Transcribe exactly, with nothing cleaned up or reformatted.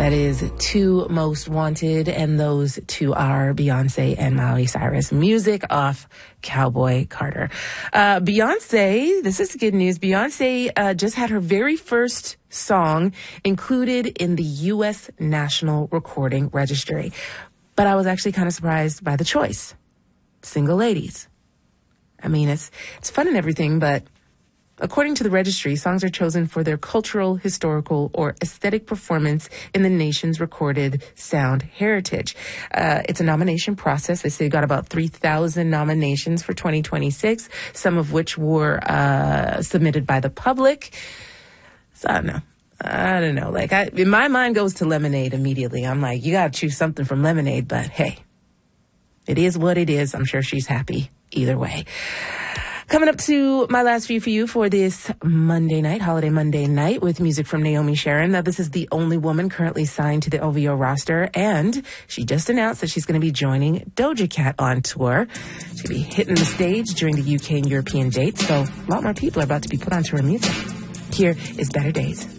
That is Two Most Wanted, and those two are Beyonce and Miley Cyrus. Music off Cowboy Carter. Uh, Beyonce, this is good news. Beyonce uh, just had her very first song included in the U S National Recording Registry. But I was actually kind of surprised by the choice. Single Ladies. I mean, it's it's fun and everything, but according to the registry, songs are chosen for their cultural, historical, or aesthetic performance in the nation's recorded sound heritage. Uh, it's a nomination process. They say they got about three thousand nominations for twenty twenty-six, some of which were uh, submitted by the public. So I don't know. I don't know. Like, I, in my mind goes to Lemonade immediately. I'm like, you got to choose something from Lemonade, but hey, it is what it is. I'm sure she's happy either way. Coming up to my last view for you for this Monday night, holiday Monday night, with music from Naomi Sharon. Now, this is the only woman currently signed to the O V O roster, and she just announced that she's going to be joining Doja Cat on tour. She's going to be hitting the stage during the U K and European dates, so a lot more people are about to be put onto her music. Here is Better Days.